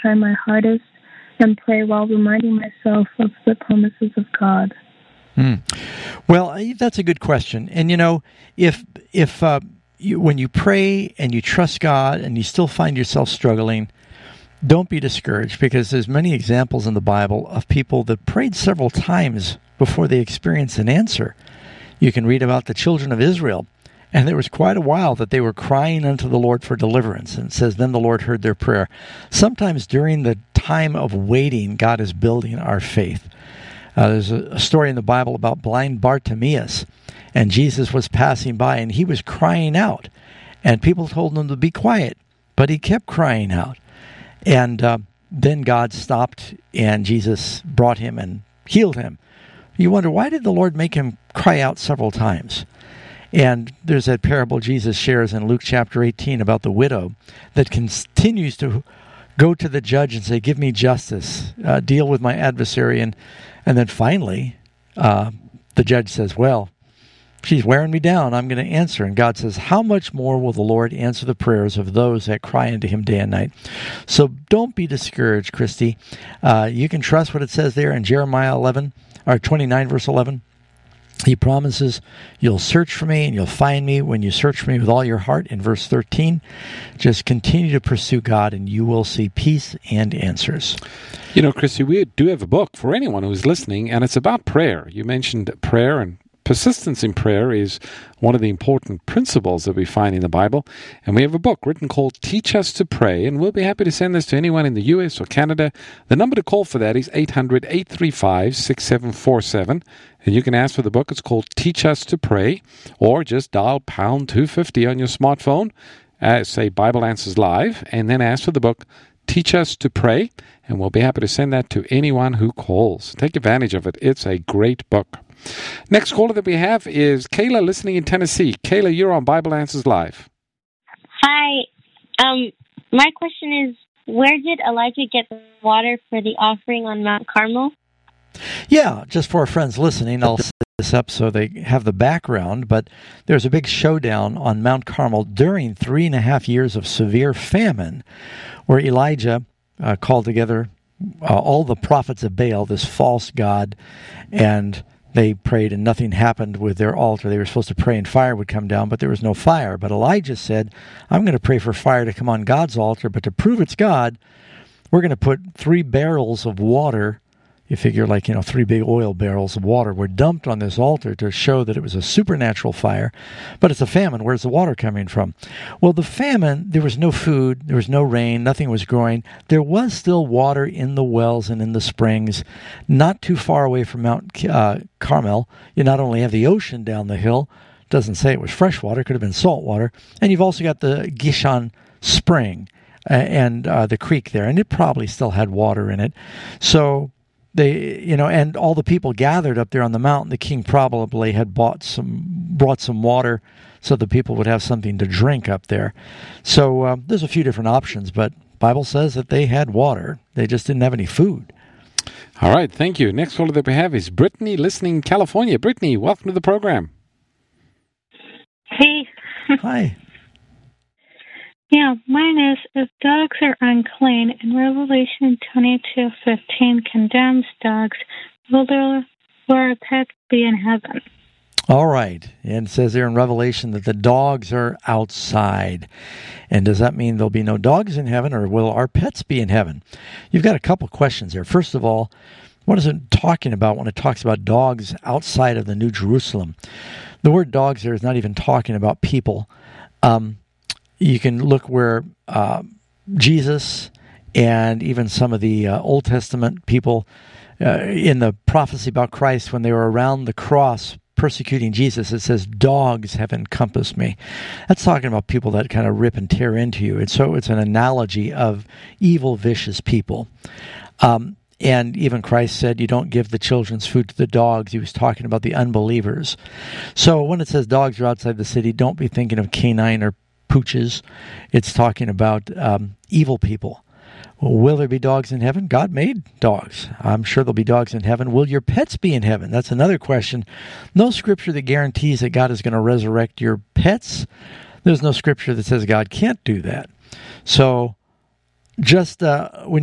try my hardest and pray while reminding myself of the promises of God? Well, that's a good question. And if when you pray and you trust God and you still find yourself struggling, don't be discouraged, because there's many examples in the Bible of people that prayed several times before they experienced an answer. You can read about the children of Israel, and there was quite a while that they were crying unto the Lord for deliverance. And it says, then the Lord heard their prayer. Sometimes during the time of waiting, God is building our faith. There's a story in the Bible about blind Bartimaeus, and Jesus was passing by, and he was crying out. And people told him to be quiet, but he kept crying out. And then God stopped, and Jesus brought him and healed him. You wonder, why did the Lord make him cry out several times? And there's that parable Jesus shares in Luke chapter 18 about the widow that continues to go to the judge and say, give me justice, deal with my adversary. And then finally, the judge says, well, she's wearing me down, I'm going to answer. And God says, how much more will the Lord answer the prayers of those that cry unto him day and night? So don't be discouraged, Christy. You can trust what it says there in Jeremiah 29, verse 11. He promises, you'll search for me and you'll find me when you search for me with all your heart. In verse 13, just continue to pursue God and you will see peace and answers. Christy, we do have a book for anyone who's listening, and it's about prayer. You mentioned prayer, and persistence in prayer is one of the important principles that we find in the Bible. And we have a book written called Teach Us to Pray, and we'll be happy to send this to anyone in the U.S. or Canada. The number to call for that is 800-835-6747. And you can ask for the book. It's called Teach Us to Pray, or just dial pound 250 on your smartphone, say Bible Answers Live, and then ask for the book Teach Us to Pray, and we'll be happy to send that to anyone who calls. Take advantage of it. It's a great book. Next caller that we have is Kayla, listening in Tennessee. Kayla, you're on Bible Answers Live. Hi. My question is, where did Elijah get the water for the offering on Mount Carmel? Yeah, just for our friends listening, I'll set this up so they have the background, but there's a big showdown on Mount Carmel during 3.5 years of severe famine, where Elijah called together all the prophets of Baal, this false god, and they prayed and nothing happened with their altar. They were supposed to pray and fire would come down, but there was no fire. But Elijah said, I'm going to pray for fire to come on God's altar, but to prove it's God, we're going to put 3 barrels of water. You figure 3 big oil barrels of water were dumped on this altar to show that it was a supernatural fire. But it's a famine. Where's the water coming from? Well, the famine, there was no food, there was no rain, nothing was growing. There was still water in the wells and in the springs. Not too far away from Mount Carmel, you not only have the ocean down the hill, doesn't say it was fresh water, it could have been salt water, and you've also got the Gishon Spring and the creek there, and it probably still had water in it. So and all the people gathered up there on the mountain. The king probably had brought some water so the people would have something to drink up there. So there's a few different options, but Bible says that they had water. They just didn't have any food. All right, thank you. Next caller that we have is Brittany, listening in California. Brittany, welcome to the program. Hey. Hi. Yeah, mine is, if dogs are unclean, and Revelation 22:15 condemns dogs, will our pets be in heaven? All right. And it says there in Revelation that the dogs are outside. And does that mean there'll be no dogs in heaven, or will our pets be in heaven? You've got a couple questions there. First of all, what is it talking about when it talks about dogs outside of the New Jerusalem? The word dogs there is not even talking about people. You can look where Jesus and even some of the Old Testament people in the prophecy about Christ, when they were around the cross persecuting Jesus, it says, dogs have encompassed me. That's talking about people that kind of rip and tear into you. And so it's an analogy of evil, vicious people. And even Christ said, you don't give the children's food to the dogs. He was talking about the unbelievers. So when it says dogs are outside the city, don't be thinking of canine or pooches. It's talking about evil people. Well, will there be dogs in heaven? God made dogs. I'm sure there'll be dogs in heaven. Will your pets be in heaven? That's another question. No scripture that guarantees that God is going to resurrect your pets. There's no scripture that says God can't do that. So just when